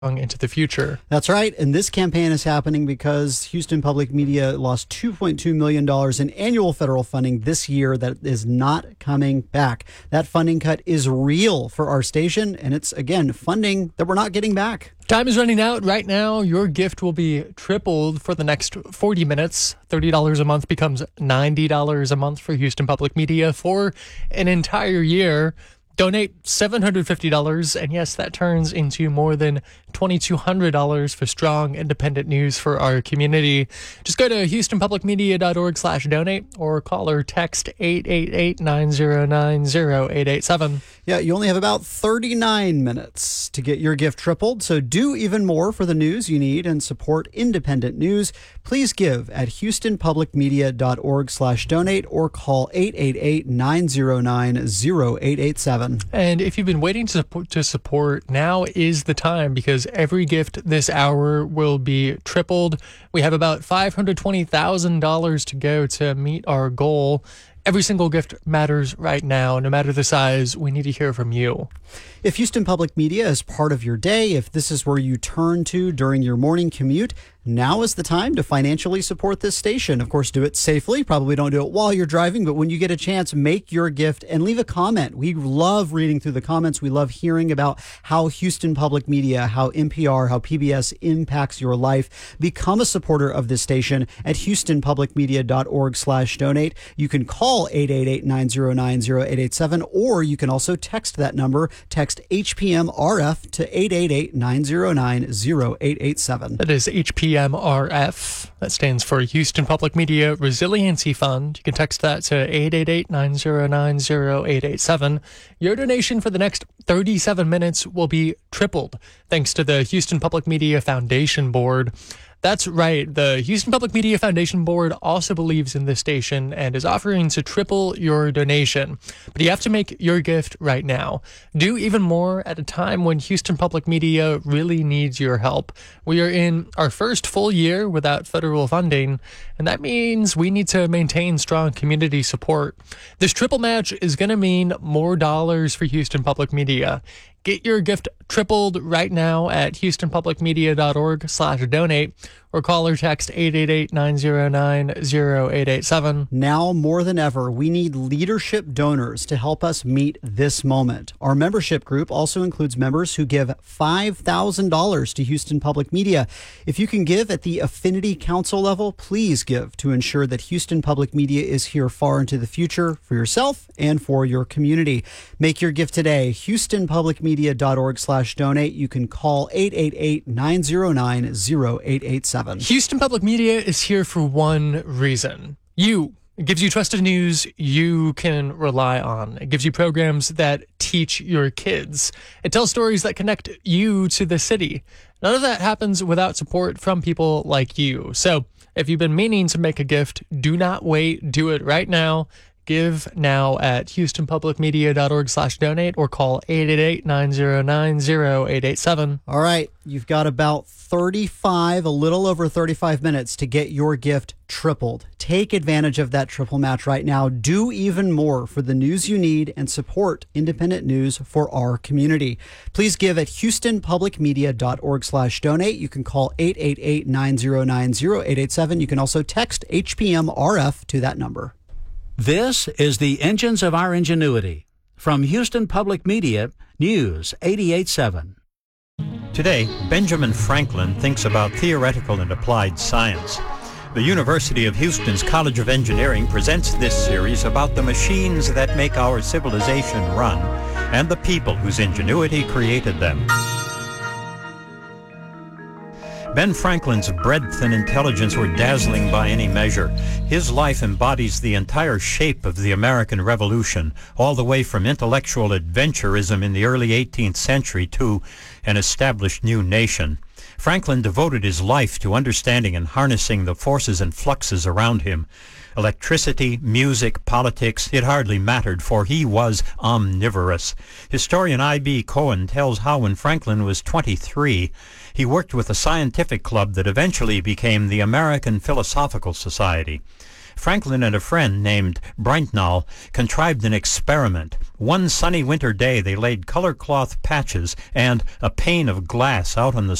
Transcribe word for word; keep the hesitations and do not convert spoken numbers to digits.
into the future. That's right. And this campaign is happening because Houston Public Media lost two point two million dollars in annual federal funding this year that is not coming back. That funding cut is real for our station, and it's, again, funding that we're not getting back. Time is running out right now. Your gift will be tripled for the next forty minutes. thirty dollars a month becomes ninety dollars a month for Houston Public Media for an entire year. Donate seven hundred fifty dollars, and yes, that turns into more than two thousand two hundred dollars for strong, independent news for our community. Just go to houstonpublicmedia.org slash donate or call or text eight eight eight, nine zero nine, zero eight eight seven. Yeah, you only have about thirty-nine minutes to get your gift tripled, so do even more for the news you need and support independent news. Please give at houstonpublicmedia.org slash donate or call eight eight eight, nine zero nine, zero eight eight seven. And if you've been waiting to support, to support, now is the time, because every gift this hour will be tripled. We have about five hundred twenty thousand dollars to go to meet our goal. Every single gift matters right now. No matter the size, we need to hear from you. If Houston Public Media is part of your day, if this is where you turn to during your morning commute, now is the time to financially support this station. Of course, do it safely. Probably don't do it while you're driving, but when you get a chance, make your gift and leave a comment. We love reading through the comments. We love hearing about how Houston Public Media, how N P R, how P B S impacts your life. Become a supporter of this station at houstonpublicmedia.org slash donate. You can call eight eight eight, nine zero nine, zero eight eight seven, or you can also text that number. Text H P M R F to eight eight eight, nine zero nine, zero eight eight seven. That is H P M R F. That stands for Houston Public Media Resiliency Fund. You can text that to eight eight eight, nine zero nine, zero eight eight seven. Your donation for the next thirty-seven minutes will be tripled thanks to the Houston Public Media Foundation Board. That's right. The Houston Public Media Foundation Board also believes in this station and is offering to triple your donation. But you have to make your gift right now. Do even more at a time when Houston Public Media really needs your help. We are in our first full year without federal funding, and that means we need to maintain strong community support. This triple match is going to mean more dollars for Houston Public Media. Get your gift tripled right now at houstonpublicmedia.org slash donate or call or text eight eight eight, nine zero nine, zero eight eight seven. Now more than ever, we need leadership donors to help us meet this moment. Our membership group also includes members who give five thousand dollars to Houston Public Media. If you can give at the Affinity Council level, please give to ensure that Houston Public Media is here far into the future for yourself and for your community. Make your gift today. houstonpublicmedia.org slash donate. You can call eight eight eight, nine zero nine, zero eight eight seven. Houston Public Media is here for one reason. You. It gives you trusted news you can rely on. It gives you programs that teach your kids. It tells stories that connect you to the city. None of that happens without support from people like you. So if you've been meaning to make a gift, do not wait. Do it right now. Give now at houstonpublicmedia.org slash donate or call eight eight eight, nine zero nine, zero eight eight seven. All right, you've got about thirty-five, a little over thirty-five minutes to get your gift tripled. Take advantage of that triple match right now. Do even more for the news you need and support independent news for our community. Please give at houstonpublicmedia.org slash donate. You can call eight eight eight, nine zero nine, zero eight eight seven. You can also text H P M R F to that number. This is the Engines of Our Ingenuity from Houston Public Media News eighty-eight seven. Today, Benjamin Franklin thinks about theoretical and applied science. The University of Houston's College of Engineering presents this series about the machines that make our civilization run and the people whose ingenuity created them. Ben Franklin's breadth and intelligence were dazzling by any measure. His life embodies the entire shape of the American Revolution, all the way from intellectual adventurism in the early eighteenth century to an established new nation. Franklin devoted his life to understanding and harnessing the forces and fluxes around him. Electricity, music, politics, it hardly mattered, for he was omnivorous. Historian I B Cohen tells how when Franklin was twenty-three, he worked with a scientific club that eventually became the American Philosophical Society. Franklin and a friend named Breintnal contrived an experiment. One sunny winter day, they laid color cloth patches and a pane of glass out on the